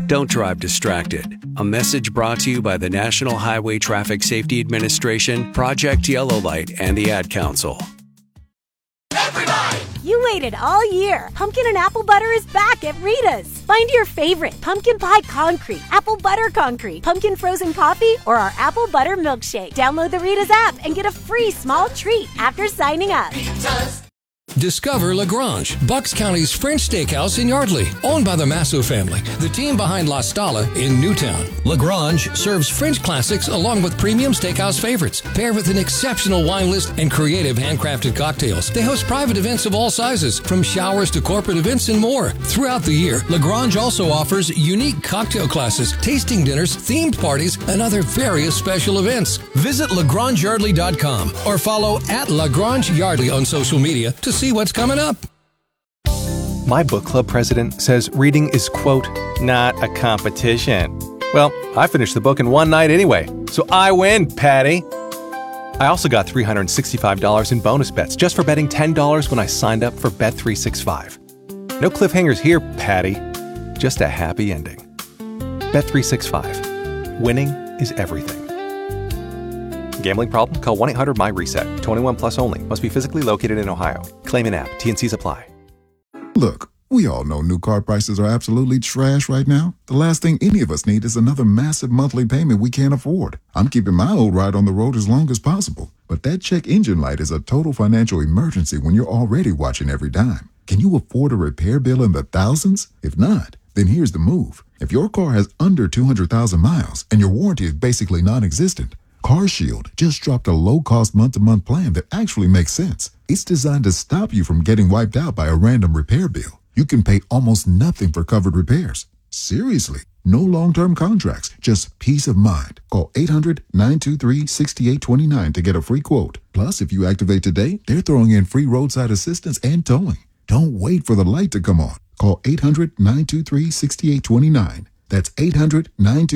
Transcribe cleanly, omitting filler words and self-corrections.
Don't drive distracted. A message brought to you by the National Highway Traffic Safety Administration, Project Yellow Light, and the Ad Council. Everybody! You waited all year. Pumpkin and apple butter is back at Rita's. Find your favorite pumpkin pie concrete, apple butter concrete, pumpkin frozen coffee, or our apple butter milkshake. Download the Rita's app and get a free small treat after signing up. Rita's. Discover Lagrange, Bucks County's French steakhouse in Yardley, owned by the Masso family, the team behind La Stalla in Newtown. Lagrange serves French classics along with premium steakhouse favorites, paired with an exceptional wine list and creative handcrafted cocktails. They host private events of all sizes, from showers to corporate events and more. Throughout the year, Lagrange also offers unique cocktail classes, tasting dinners, themed parties, and other various special events. Visit LagrangeYardley.com or follow @LagrangeYardley on social media to see what's coming up. My book club president says reading is, quote, not a competition. Well, I finished the book in one night anyway, so I win, Patty. I also got $365 in bonus bets just for betting $10 when I signed up for Bet365. No cliffhangers here, Patty. Just a happy ending. Bet365. Winning is everything. Gambling problem? Call 1-800-MY-RESET. 21 plus only. Must be physically located in Ohio. Claim an app. T&Cs apply. Look, we all know new car prices are absolutely trash right now. The last thing any of us need is another massive monthly payment we can't afford. I'm keeping my old ride on the road as long as possible. But that check engine light is a total financial emergency when you're already watching every dime. Can you afford a repair bill in the thousands? If not, then here's the move. If your car has under 200,000 miles and your warranty is basically non-existent, CarShield just dropped a low-cost month-to-month plan that actually makes sense. It's designed to stop you from getting wiped out by a random repair bill. You can pay almost nothing for covered repairs. Seriously, no long-term contracts, just peace of mind. Call 800-923-6829 to get a free quote. Plus, if you activate today, they're throwing in free roadside assistance and towing. Don't wait for the light to come on. Call 800-923-6829. That's 800-923